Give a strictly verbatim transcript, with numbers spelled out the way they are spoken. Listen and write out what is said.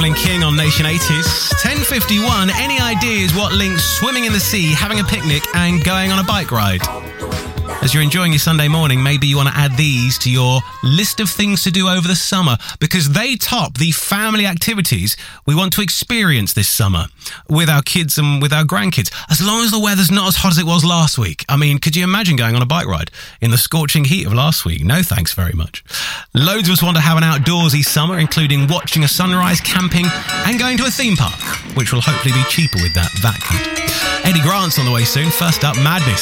King on Nation eighties. ten fifty-one, any ideas what links swimming in the sea, having a picnic and going on a bike ride? As you're enjoying your Sunday morning, maybe you want to add these to your list of things to do over the summer, because they top the family activities we want to experience this summer with our kids and with our grandkids, as long as the weather's not as hot as it was last week. I mean, could you imagine going on a bike ride in the scorching heat of last week? No thanks very much. Loads of us want to have an outdoorsy summer, including watching a sunrise, camping and going to a theme park, which will hopefully be cheaper with that V A T cut. Eddie Grant's on the way soon. First up, Madness.